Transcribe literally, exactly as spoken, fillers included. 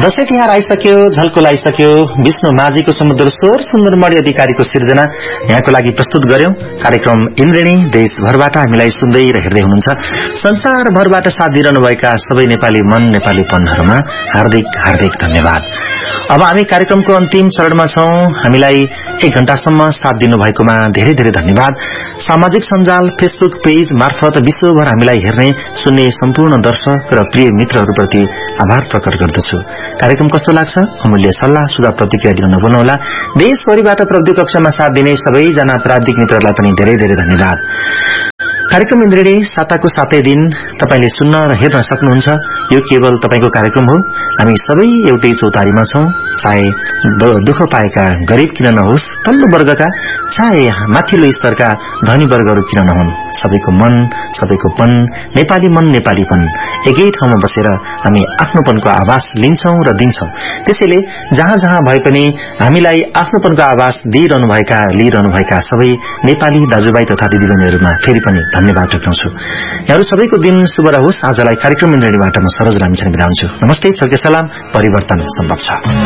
दशैं तिहार आइसक्यो, झल्को लागिसक्यो। विष्णु माझीको समुद्र स्वर सुन्दरमणि अधिकारीको सिर्जना यहाँको लागि प्रस्तुत गर्यौं। कार्यक्रम इन्द्रेणी देशभरबाट हामीलाई सुन्दै र हेर्दै हुनुहुन्छ। संसारभरबाट साथ दिइरहनुभएका सबै नेपाली मन नेपालीपनहरूमा हार्दिक हार्दिक धन्यवाद। अब हामी कार्यक्रमको अन्तिम चरणमा छौं। हामीलाई एक घण्टासम्म साथ दिनुभएकोमा धेरै धेरै धन्यवाद। सामाजिक सञ्जाल फेसबुक पेज मार्फत विश्वभर हामीलाई हेर्ने सुन्ने सम्पूर्ण दर्शक र प्रिय मित्रहरूप्रति आभार प्रकट गर्दछु। कार्यक्रम कस्तो लाग्छ? अमूल्य सल्लाह सुझाव प्रतिक्रिया दिन नभुल्नुहोला। देशभरिबाट प्रविधि कक्षामा साथ दिने सबैजना प्राविधिक मित्रहरूलाई पनि धेरै धेरै धन्यवाद। कार्यक्रम इन्द्रेणी साताको सातै दिन तपाईले सुन्न र हेर्न सक्नुहुन्छ। यो केवल तपाईको कार्यक्रम हो। हामी सबै एउटै चौतारीमा छौं। चाहे दुःख पाएका गरीब किन नहोस्, तल्लो वर्गका चाहे माथिल्लो स्तरका धनी वर्गहरू किन नहुन्, सबैको मन सबैको पन नेपाली मन नेपालीपन एकै ठाउँमा बसेर हामी आफ्नोपनको आवाज लिन्छौं र दिन्छौं। त्यसैले जहाँ जहाँ भए पनि हामीलाई आफ्नोपनको आवाज दिइरहनुभएका लिइरहनुभएका सबै नेपाली दाजुभाइ तथा दिदीबहिनीहरूमा फेरि पनि धन्यवाद टक्राउँछु। यहाँहरू सबैको दिन शुभ रहोस्। आजलाई कार्यक्रम इन्द्रेणीबाट म सरोज रामचन्द्र बिदा हुन्छु। नमस्ते, चर्के सलाम। परिवर्तन सम्भव छ।